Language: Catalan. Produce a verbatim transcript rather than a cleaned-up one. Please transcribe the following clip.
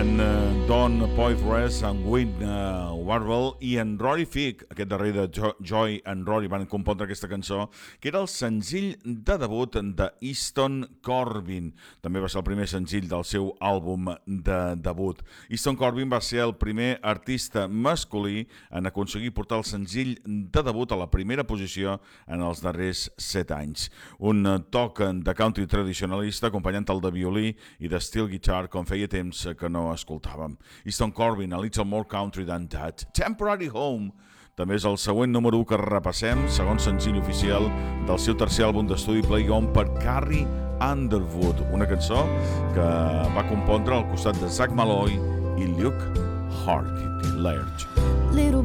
en uh, Don Poitras, en Wayne uh, Wardwell i en Rory Fick, aquest darrer de jo Joy and Rory van compondre aquesta cançó, que era el senzill de debut de Easton Corbin. També va ser el primer senzill del seu àlbum de debut. Easton Corbin va ser el primer artista masculí en aconseguir portar el senzill de debut a la primera posició en els darrers set anys. Un toc de country tradicionalista acompanyant el de violí i de steel guitar com feia temps que no escoltàvem. Easton Corbin, a Little More Country Than That. Temporary Home també és el següent número u que repassem, segon senzill oficial del seu tercer àlbum d'estudi Play On per Carrie Underwood, una cançó que va compondre al costat de Zach Malloy i Luke Hartley.